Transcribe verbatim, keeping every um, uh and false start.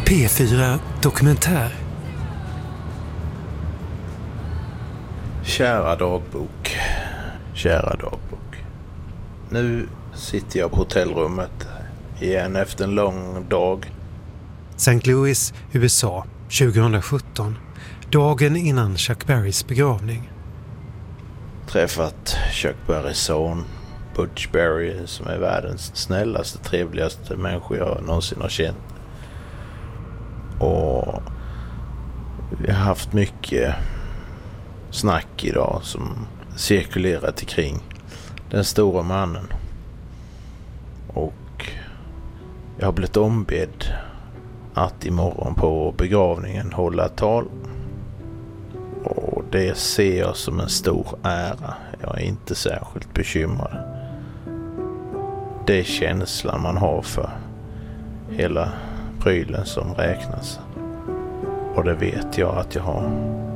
P fyra Dokumentär. Kära dagbok, kära dagbok. Nu sitter jag på hotellrummet igen efter en lång dag. Saint Louis, U S A, tjugohundrasjutton. Dagen innan Chuck Berrys begravning. Träffat Chuck Berrys son, Butch Berry, som är världens snällaste, trevligaste människa jag någonsin har känt. Och vi har haft mycket snack idag som cirkulerat kring den stora mannen. Och jag har blivit ombedd att imorgon på begravningen hålla ett tal. Och det ser jag som en stor ära. Jag är inte särskilt bekymrad. Det är känslan man har för hela prylen som räknas. Och det vet jag att jag har.